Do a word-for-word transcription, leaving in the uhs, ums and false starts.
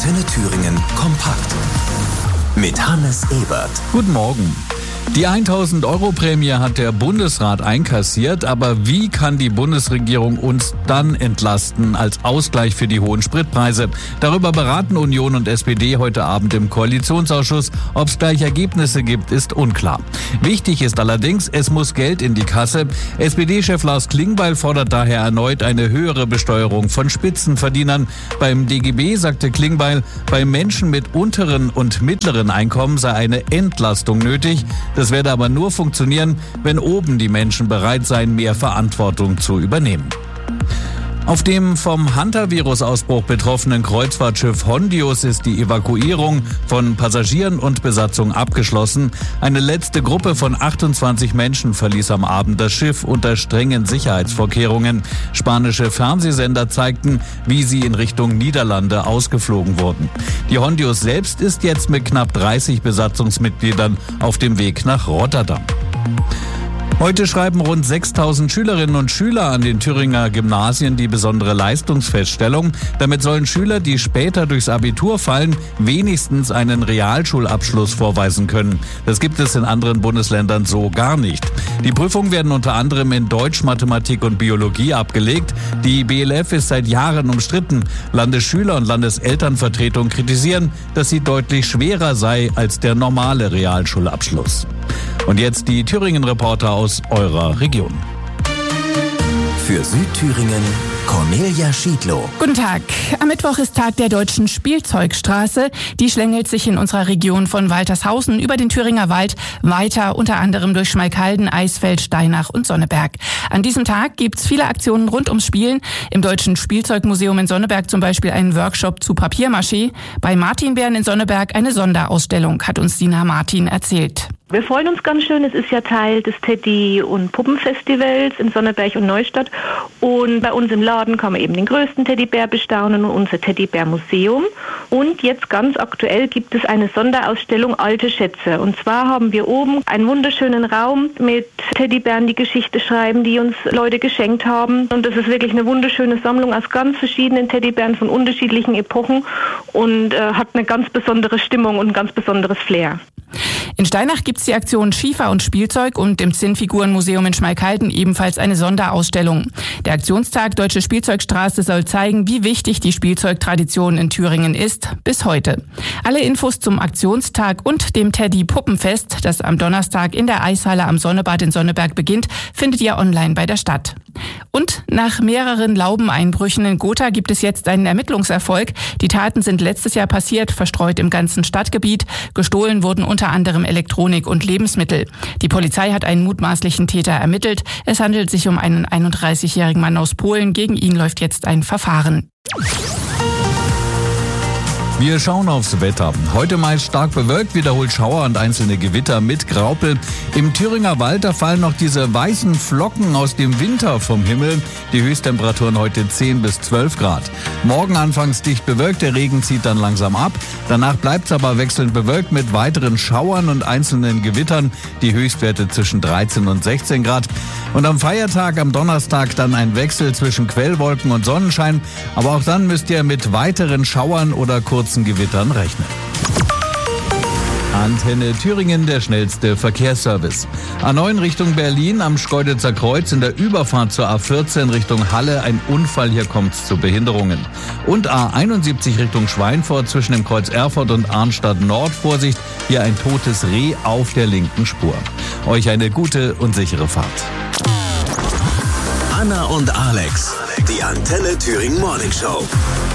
Antenne Thüringen kompakt mit Hannes Ebert. Guten Morgen. Die tausend-Euro-Prämie hat der Bundesrat einkassiert, aber wie kann die Bundesregierung uns dann entlasten als Ausgleich für die hohen Spritpreise? Darüber beraten Union und S P D heute Abend im Koalitionsausschuss. Ob es gleich Ergebnisse gibt, ist unklar. Wichtig ist allerdings, es muss Geld in die Kasse. S P D-Chef Lars Klingbeil fordert daher erneut eine höhere Besteuerung von Spitzenverdienern. Beim D G B sagte Klingbeil, bei Menschen mit unteren und mittleren Einkommen sei eine Entlastung nötig. Das werde aber nur funktionieren, wenn oben die Menschen bereit seien, mehr Verantwortung zu übernehmen. Auf dem vom Hantavirus-Ausbruch betroffenen Kreuzfahrtschiff Hondius ist die Evakuierung von Passagieren und Besatzung abgeschlossen. Eine letzte Gruppe von achtundzwanzig Menschen verließ am Abend das Schiff unter strengen Sicherheitsvorkehrungen. Spanische Fernsehsender zeigten, wie sie in Richtung Niederlande ausgeflogen wurden. Die Hondius selbst ist jetzt mit knapp dreißig Besatzungsmitgliedern auf dem Weg nach Rotterdam. Heute schreiben rund sechstausend Schülerinnen und Schüler an den Thüringer Gymnasien die besondere Leistungsfeststellung. Damit sollen Schüler, die später durchs Abitur fallen, wenigstens einen Realschulabschluss vorweisen können. Das gibt es in anderen Bundesländern so gar nicht. Die Prüfungen werden unter anderem in Deutsch, Mathematik und Biologie abgelegt. Die B L F ist seit Jahren umstritten. Landesschüler- und Landeselternvertretung kritisieren, dass sie deutlich schwerer sei als der normale Realschulabschluss. Und jetzt die Thüringen-Reporter aus eurer Region. Für Südthüringen Cornelia Schiedlow. Guten Tag. Am Mittwoch ist Tag der Deutschen Spielzeugstraße. Die schlängelt sich in unserer Region von Waltershausen über den Thüringer Wald weiter, unter anderem durch Schmalkalden, Eisfeld, Steinach und Sonneberg. An diesem Tag gibt's viele Aktionen rund ums Spielen. Im Deutschen Spielzeugmuseum in Sonneberg zum Beispiel einen Workshop zu Papiermaché. Bei Martinbären in Sonneberg eine Sonderausstellung, hat uns Dina Martin erzählt. Wir freuen uns ganz schön. Es ist ja Teil des Teddy- und Puppenfestivals in Sonneberg und Neustadt. Und bei uns im Laden kann man eben den größten Teddybär bestaunen und unser Teddybär-Museum. Und jetzt ganz aktuell gibt es eine Sonderausstellung Alte Schätze. Und zwar haben wir oben einen wunderschönen Raum mit Teddybären, die Geschichte schreiben, die uns Leute geschenkt haben. Und das ist wirklich eine wunderschöne Sammlung aus ganz verschiedenen Teddybären von unterschiedlichen Epochen und äh, hat eine ganz besondere Stimmung und ein ganz besonderes Flair. In Steinach gibt's die Aktion Schiefer und Spielzeug und im Zinnfigurenmuseum in Schmalkalden ebenfalls eine Sonderausstellung. Der Aktionstag Deutsche Spielzeugstraße soll zeigen, wie wichtig die Spielzeugtradition in Thüringen ist, bis heute. Alle Infos zum Aktionstag und dem Teddy-Puppenfest, das am Donnerstag in der Eishalle am Sonnebad in Sonneberg beginnt, findet ihr online bei der Stadt. Und nach mehreren Laubeneinbrüchen in Gotha gibt es jetzt einen Ermittlungserfolg. Die Taten sind letztes Jahr passiert, verstreut im ganzen Stadtgebiet. Gestohlen wurden unter anderem Elektronik und Lebensmittel. Die Polizei hat einen mutmaßlichen Täter ermittelt. Es handelt sich um einen einunddreißigjährigen Mann aus Polen. Gegen ihn läuft jetzt ein Verfahren. Wir schauen aufs Wetter. Heute meist stark bewölkt, wiederholt Schauer und einzelne Gewitter mit Graupel. Im Thüringer Wald, da fallen noch diese weißen Flocken aus dem Winter vom Himmel. Die Höchsttemperaturen heute zehn bis zwölf Grad. Morgen anfangs dicht bewölkt, der Regen zieht dann langsam ab. Danach bleibt es aber wechselnd bewölkt mit weiteren Schauern und einzelnen Gewittern. Die Höchstwerte zwischen dreizehn und sechzehn Grad. Und am Feiertag, am Donnerstag, dann ein Wechsel zwischen Quellwolken und Sonnenschein. Aber auch dann müsst ihr mit weiteren Schauern oder kurzen Gewittern rechnen. Antenne Thüringen, der schnellste Verkehrsservice. A neun Richtung Berlin am Schkeuditzer Kreuz in der Überfahrt zur A vierzehn Richtung Halle ein Unfall, hier kommt's zu Behinderungen. Und A einundsiebzig Richtung Schweinfurt zwischen dem Kreuz Erfurt und Arnstadt Nord, Vorsicht, hier ein totes Reh auf der linken Spur. Euch eine gute und sichere Fahrt. Anna und Alex, die Antenne Thüringen Morning Show.